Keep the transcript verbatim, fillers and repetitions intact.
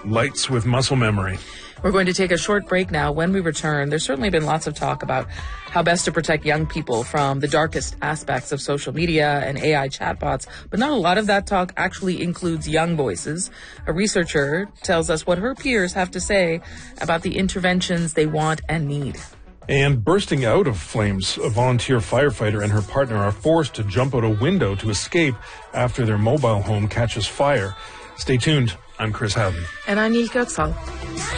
lights with muscle memory. We're going to take a short break now. When we return, there's certainly been lots of talk about how best to protect young people from the darkest aspects of social media and A I chatbots, but not a lot of that talk actually includes young voices. A researcher tells us what her peers have to say about the interventions they want and need. And bursting out of flames, a volunteer firefighter and her partner are forced to jump out a window to escape after their mobile home catches fire. Stay tuned. I'm Chris Howden. And I'm Yilka Oksal.